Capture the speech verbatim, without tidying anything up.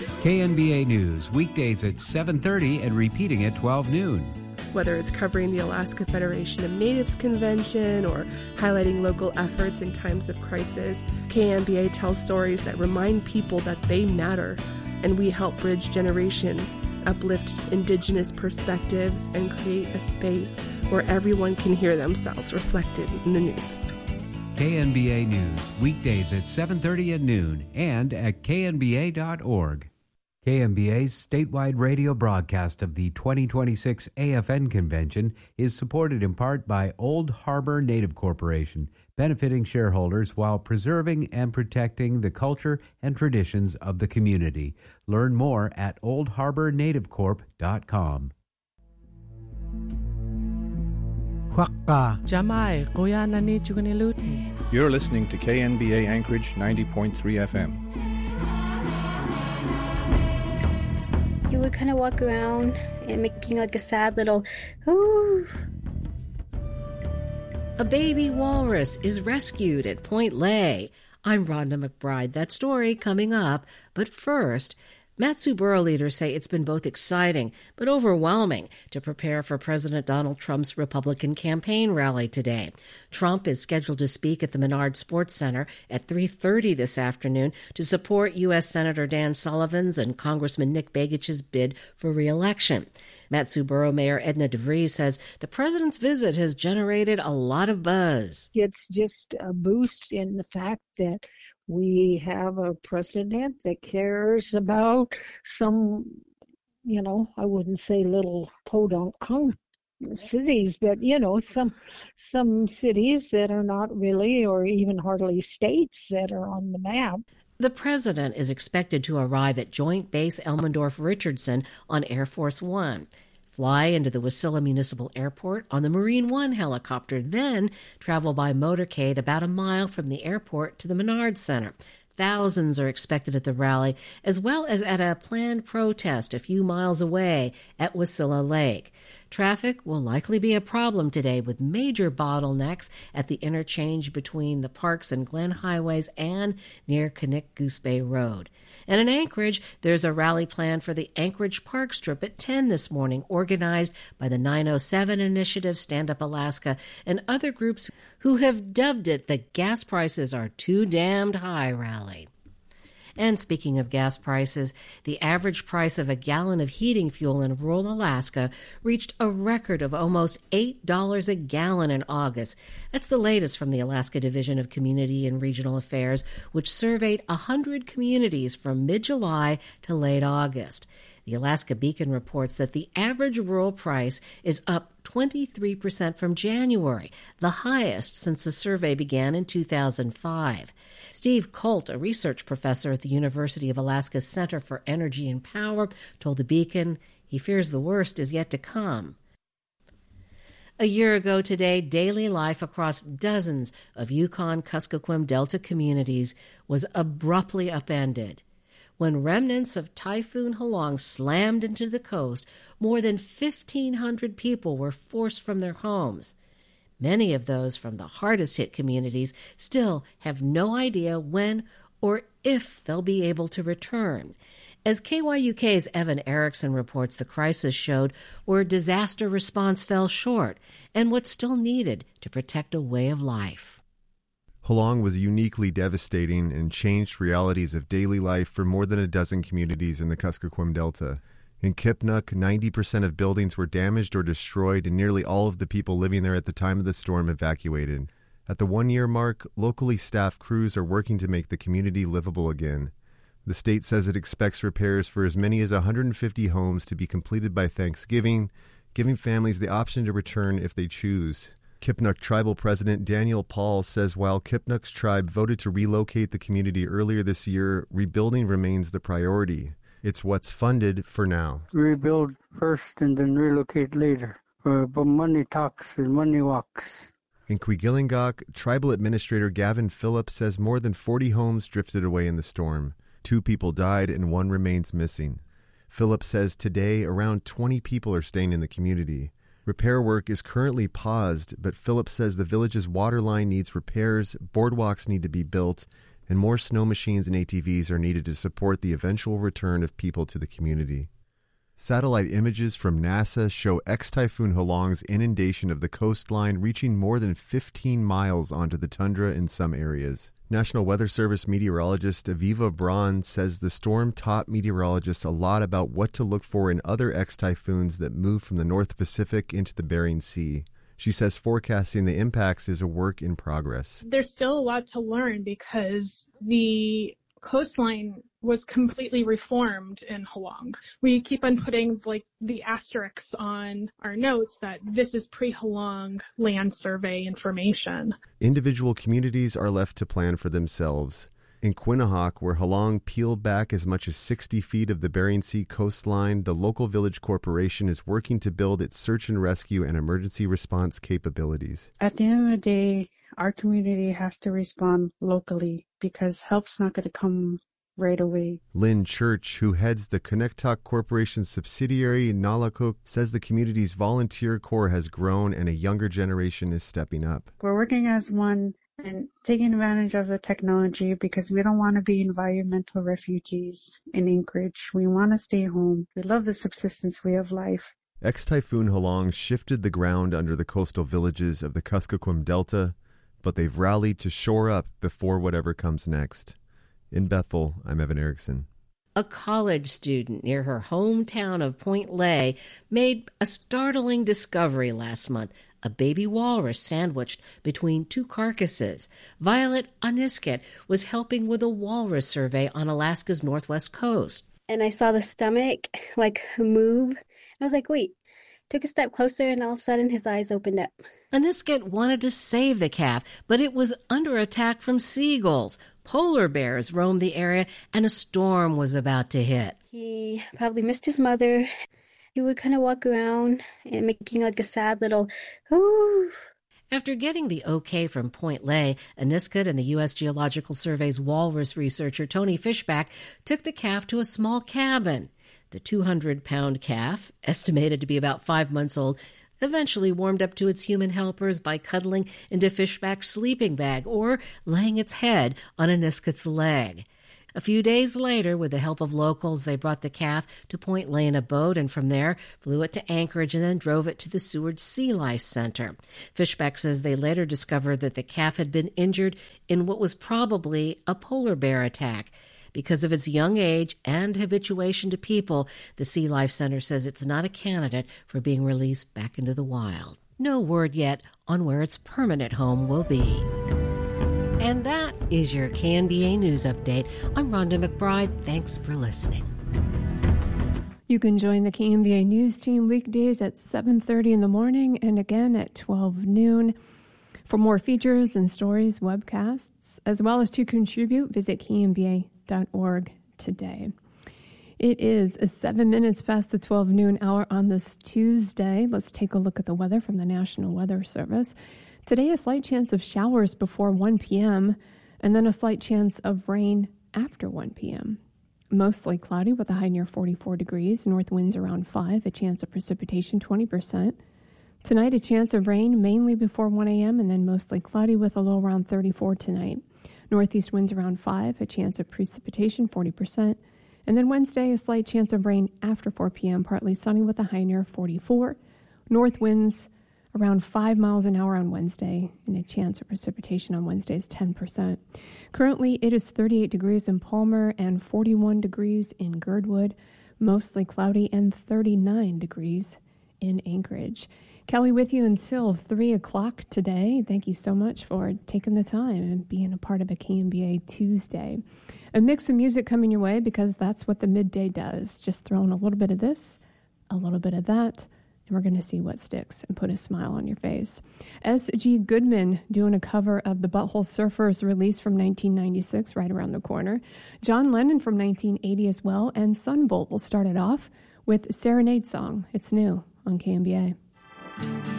K N B A News, weekdays at seven thirty and repeating at twelve noon. Whether it's covering the Alaska Federation of Natives Convention or highlighting local efforts in times of crisis, K N B A tells stories that remind people that they matter, and we help bridge generations, uplift Indigenous perspectives, and create a space where everyone can hear themselves reflected in the news. K N B A News, weekdays at seven thirty and noon and at k n b a dot org. K N B A's statewide radio broadcast of the twenty twenty-six A F N Convention is supported in part by Old Harbor Native Corporation, benefiting shareholders while preserving and protecting the culture and traditions of the community. Learn more at old harbor native corp dot com. Jamai, kuya nani chukunilutin. You're listening to K N B A Anchorage ninety point three F M. You would kind of walk around and making like a sad little, ooh. A baby walrus is rescued at Point Lay. I'm Rhonda McBride. That story coming up. But first, Mat-Su-Borough leaders say it's been both exciting but overwhelming to prepare for President Donald Trump's Republican campaign rally today. Trump is scheduled to speak at the Menard Sports Center at three thirty this afternoon to support U S Senator Dan Sullivan's and Congressman Nick Begich's bid for re-election. Mat-Su-Borough Mayor Edna DeVries says the president's visit has generated a lot of buzz. It's just a boost in the fact that we have a president that cares about some, you know, I wouldn't say little podunk cities, but, you know, some some cities that are not really or even hardly states that are on the map. The president is expected to arrive at Joint Base Elmendorf-Richardson on Air Force One, fly into the Wasilla Municipal Airport on the Marine One helicopter, then travel by motorcade about a mile from the airport to the Menard Center. Thousands are expected at the rally, as well as at a planned protest a few miles away at Wasilla Lake. Traffic will likely be a problem today with major bottlenecks at the interchange between the Parks and Glen highways and near Knik Goose Bay Road. And in Anchorage, there's a rally planned for the Anchorage Park Strip at ten this morning, organized by the nine oh seven Initiative, Stand Up Alaska, and other groups who have dubbed it the Gas Prices Are Too Damned High rally. And speaking of gas prices, the average price of a gallon of heating fuel in rural Alaska reached a record of almost eight dollars a gallon in August. That's the latest from the Alaska Division of Community and Regional Affairs, which surveyed one hundred communities from mid-July to late August. The Alaska Beacon reports that the average rural price is up twenty-three percent from January, the highest since the survey began in two thousand five. Steve Colt, a research professor at the University of Alaska's Center for Energy and Power, told the Beacon he fears the worst is yet to come. A year ago today, daily life across dozens of Yukon-Kuskokwim Delta communities was abruptly upended. When remnants of Typhoon Halong slammed into the coast, more than fifteen hundred people were forced from their homes. Many of those from the hardest-hit communities still have no idea when or if they'll be able to return. As K Y U K's Evan Erickson reports, the crisis showed where disaster response fell short and what's still needed to protect a way of life. Halong was uniquely devastating and changed realities of daily life for more than a dozen communities in the Kuskokwim Delta. In Kipnuk, ninety percent of buildings were damaged or destroyed, and nearly all of the people living there at the time of the storm evacuated. At the one-year mark, locally staffed crews are working to make the community livable again. The state says it expects repairs for as many as one hundred fifty homes to be completed by Thanksgiving, giving families the option to return if they choose. Kipnuk Tribal President Daniel Paul says while Kipnuk's tribe voted to relocate the community earlier this year, rebuilding remains the priority. It's what's funded for now. Rebuild first and then relocate later. Uh, but money talks and money walks. In Quigilingok, Tribal Administrator Gavin Phillips says more than forty homes drifted away in the storm. Two people died and one remains missing. Phillips says today around twenty people are staying in the community. Repair work is currently paused, but Phillips says the village's water line needs repairs, boardwalks need to be built, and more snow machines and A T Vs are needed to support the eventual return of people to the community. Satellite images from NASA show ex-Typhoon Halong's inundation of the coastline reaching more than fifteen miles onto the tundra in some areas. National Weather Service meteorologist Aviva Braun says the storm taught meteorologists a lot about what to look for in other ex-typhoons that move from the North Pacific into the Bering Sea. She says forecasting the impacts is a work in progress. There's still a lot to learn because the coastline was completely reformed in Halong. We keep on putting like the asterisks on our notes that this is pre-Halong land survey information. Individual communities are left to plan for themselves. In Quinnahock, where Halong peeled back as much as sixty feet of the Bering Sea coastline, the local village corporation is working to build its search and rescue and emergency response capabilities. At the end of the day, our community has to respond locally because help's not going to come right away. Lynn Church, who heads the Connectoc Corporation's subsidiary Nalakuk, says the community's volunteer corps has grown and a younger generation is stepping up. We're working as one and taking advantage of the technology because we don't want to be environmental refugees in Anchorage. We want to stay home. We love the subsistence way of life. Ex-Typhoon Halong shifted the ground under the coastal villages of the Kuskokwim Delta, but they've rallied to shore up before whatever comes next. In Bethel, I'm Evan Erickson. A college student near her hometown of Point Lay made a startling discovery last month, a baby walrus sandwiched between two carcasses. Violet Oniskett was helping with a walrus survey on Alaska's northwest coast. And I saw the stomach like move. I was like, wait. Took a step closer and all of a sudden his eyes opened up. Oniskett wanted to save the calf, but it was under attack from seagulls. Polar bears roamed the area and a storm was about to hit. He probably missed his mother. He would kind of walk around and making like a sad little, ooh. After getting the okay from Point Lay, Oniskett and the U S Geological Survey's walrus researcher Tony Fishback took the calf to a small cabin. The two hundred pound calf, estimated to be about five months old, eventually warmed up to its human helpers by cuddling into Fishback's sleeping bag or laying its head on Oniskett's leg. A few days later, with the help of locals, they brought the calf to Point Lay in a boat and from there flew it to Anchorage and then drove it to the Seward Sea Life Center. Fishback says they later discovered that the calf had been injured in what was probably a polar bear attack. Because of its young age and habituation to people, the Sea Life Center says it's not a candidate for being released back into the wild. No word yet on where its permanent home will be. And that is your K N B A News Update. I'm Rhonda McBride. Thanks for listening. You can join the K N B A News team weekdays at seven thirty in the morning and again at twelve noon. For more features and stories, webcasts, as well as to contribute, visit K N B A dot org today. It is seven minutes past the twelve noon hour on this Tuesday. Let's take a look at the weather from the National Weather Service. Today, a slight chance of showers before one p.m. and then a slight chance of rain after one p.m. Mostly cloudy with a high near forty-four degrees, north winds around five, a chance of precipitation twenty percent. Tonight, a chance of rain mainly before one a.m. and then mostly cloudy with a low around thirty-four tonight. Northeast winds around five, a chance of precipitation forty percent. And then Wednesday, a slight chance of rain after four p.m., partly sunny with a high near forty-four. North winds around five miles an hour on Wednesday, and a chance of precipitation on Wednesday is ten percent. Currently, it is thirty-eight degrees in Palmer and forty-one degrees in Girdwood, mostly cloudy, and thirty-nine degrees in Anchorage. Kelly with you until three o'clock today. Thank you so much for taking the time and being a part of a K N B A Tuesday. A mix of music coming your way because that's what the midday does. Just throwing a little bit of this, a little bit of that, and we're going to see what sticks and put a smile on your face. S G Goodman doing a cover of the Butthole Surfers release from nineteen ninety-six, right around the corner. John Lennon from nineteen eighty as well, and Sunvolt will start it off with Serenade Song. It's new on K N B A.